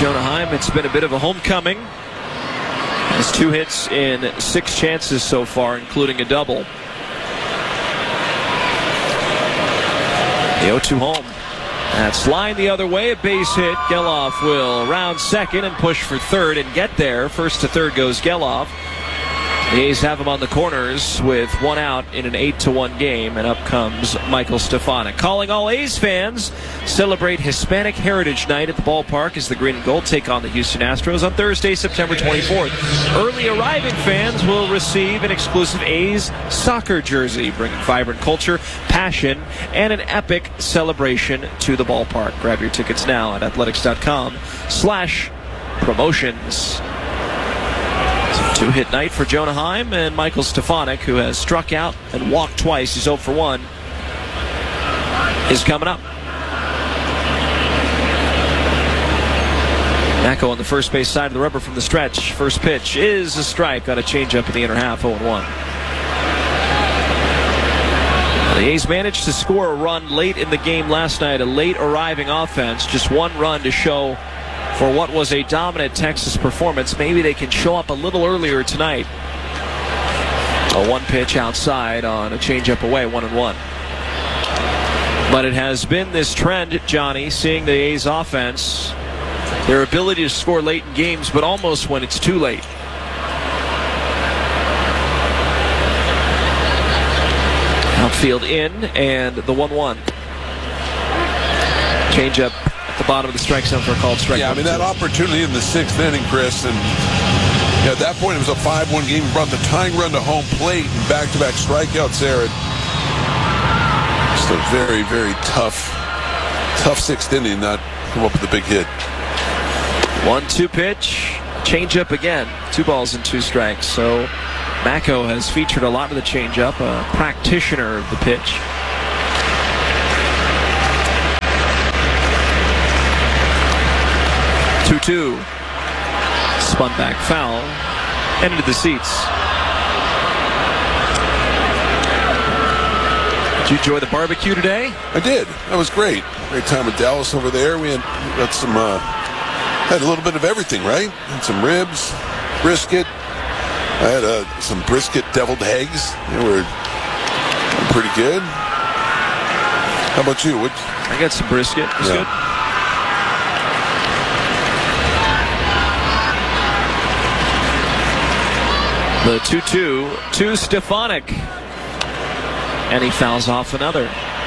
Jonah Heim, it's been a bit of a homecoming. Has 2 hits in 6 chances so far, including a double. The 0-2 home. That's line the other way, a base hit. Geloff will round second and push for third and get there. First to third goes Geloff. The A's have him on the corners with 1 out in an 8-1 game, and up comes Michael Stefanik. Calling all A's fans, celebrate Hispanic Heritage Night at the ballpark as the Green and Gold take on the Houston Astros on Thursday, September 24th. Early arriving fans will receive an exclusive A's soccer jersey, bringing vibrant culture, passion, and an epic celebration to the ballpark. Grab your tickets now at athletics.com/promotions. 2-hit night for Jonah Heim, and Michael Stefanik, who has struck out and walked twice, he's 0 for 1, is coming up. Macco on the first base side of the rubber from the stretch. First pitch is a strike on a changeup in the inner half, 0-1. The A's managed to score a run late in the game last night, a late arriving offense, just 1 run to show for what was a dominant Texas performance. Maybe they can show up a little earlier tonight. A 1 pitch outside on a changeup away, 1-1. But it has been this trend, Johnny, seeing the A's offense, their ability to score late in games, but almost when it's too late. Outfield in, and the 1-1. Changeup at the bottom of the strike zone for a called strike. Yeah, I mean, that opportunity in the 6th inning, Chris, and at that point it was a 5-1 game. He brought the tying run to home plate and back-to-back strikeouts there. Just a very, very tough 6th inning, not come up with a big hit. 1-2 pitch, changeup again. 2 balls and 2 strikes. So Macco has featured a lot of the changeup, a practitioner of the pitch. Two. Spun back foul and into the seats. Did you enjoy the barbecue today? I did. That was great. Great time with Dallas over there. We got some, had a little bit of everything, right? Had some ribs, brisket. I had some brisket deviled eggs. They were pretty good. How about you? I got some brisket. It was good. The 2-2 to Stefanik. And he fouls off another.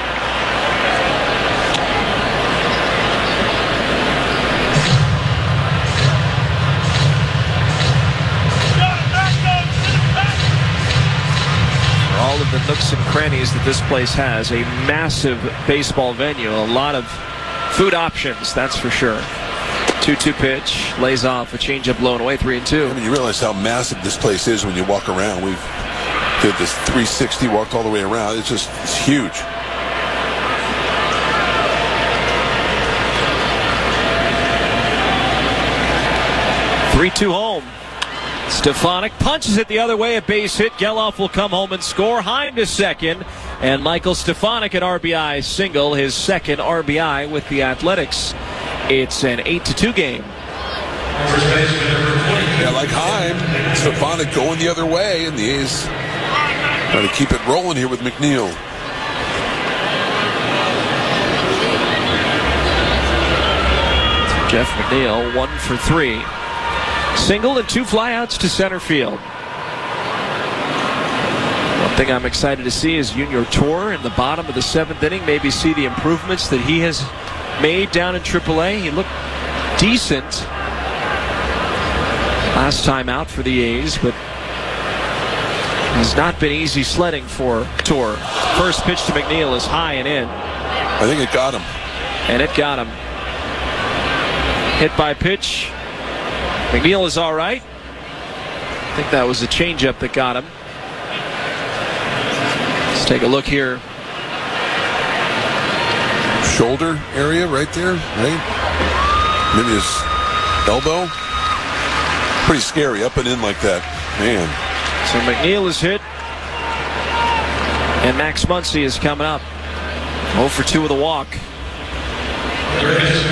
For all of the nooks and crannies that this place has, a massive baseball venue, a lot of food options, that's for sure. 2-2 pitch, lays off a changeup blown away, 3-2. I mean, you realize how massive this place is when you walk around. We did this 360, walked all the way around. It's huge. Three-two home. Stefanik punches it the other way, a base hit. Geloff will come home and score. Heim to second, and Michael Stefanik an RBI single, his second RBI with the Athletics. It's an 8-2 game. Yeah, like Heim, Stefanik going the other way, and the A's trying to keep it rolling here with McNeil. Jeff McNeil, 1 for 3. Single and 2 flyouts to center field. One thing I'm excited to see is Junior Torre in the bottom of the 7th inning. Maybe see the improvements that he has made down in AAA. He looked decent last time out for the A's, but has not been easy sledding for Torre. First pitch to McNeil is high and in. I think it got him. And it got him. Hit by pitch. McNeil is all right. I think that was a changeup that got him. Let's take a look here. Shoulder area right there, right? Maybe his elbow. Pretty scary, up and in like that. Man. So McNeil is hit. And Max Muncy is coming up. 0 for 2 with a walk.